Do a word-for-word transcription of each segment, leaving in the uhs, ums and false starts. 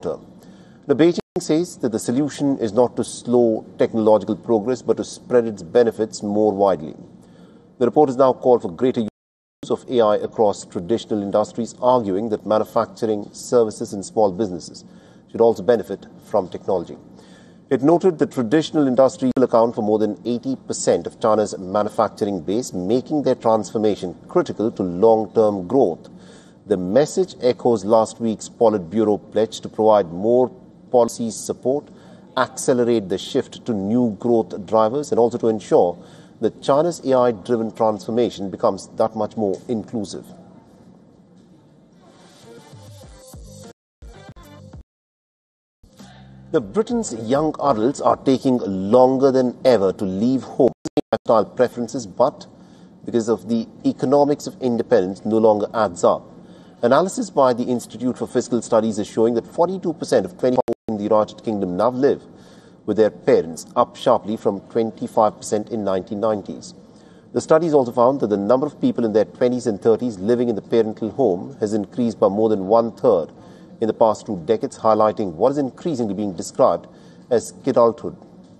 term. Now, Beijing says that the solution is not to slow technological progress but to spread its benefits more widely. The report has now called for greater use of A I across traditional industries, arguing that manufacturing, services and small businesses should also benefit from technology. It noted that traditional industries will account for more than eighty percent of China's manufacturing base, making their transformation critical to long-term growth. The message echoes last week's Politburo pledge to provide more policy support, accelerate the shift to new growth drivers, and also to ensure that China's A I-driven transformation becomes that much more inclusive. The Britain's young adults are taking longer than ever to leave home, lifestyle preferences, but because of the economics of independence no longer adds up. Analysis by the Institute for Fiscal Studies is showing that forty-two percent of twenty-four in the United Kingdom now live with their parents, up sharply from twenty-five percent in nineteen nineties. The studies also found that the number of people in their twenties and thirties living in the parental home has increased by more than one-third in the past two decades, highlighting what is increasingly being described as kidulthood,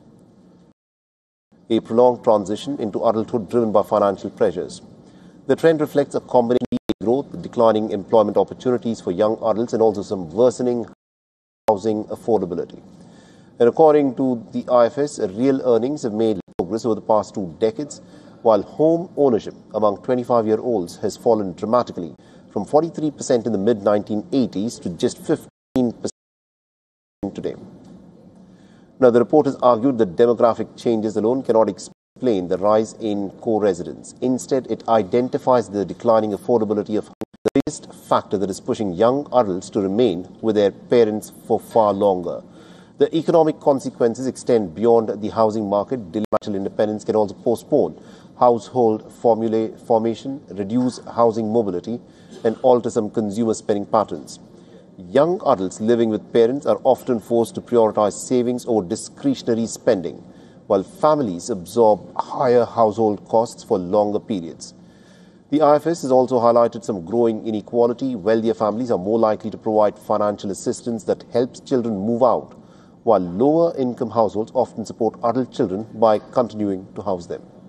a prolonged transition into adulthood driven by financial pressures. The trend reflects a combination of growth, declining employment opportunities for young adults, and also some worsening housing affordability. And according to the I F S, real earnings have made progress over the past two decades, while home ownership among twenty-five-year-olds has fallen dramatically from forty-three percent in the mid nineteen eighties to just fifteen percent today. Now, the report has argued that demographic changes alone cannot explain the rise in co-residence. Instead, it identifies the declining affordability of the biggest factor that is pushing young adults to remain with their parents for far longer. The economic consequences extend beyond the housing market. Financial independence can also postpone household formula formation, reduce housing mobility, and alter some consumer spending patterns. Young adults living with parents are often forced to prioritize savings over discretionary spending, while families absorb higher household costs for longer periods. The I F S has also highlighted some growing inequality. Wealthier families are more likely to provide financial assistance that helps children move out, while lower-income households often support adult children by continuing to house them.